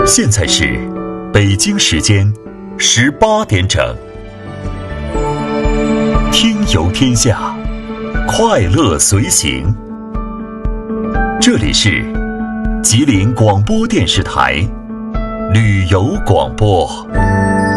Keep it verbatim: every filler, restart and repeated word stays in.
现在是北京时间十八点整，听游天下，快乐随行。这里是吉林广播电视台旅游广播。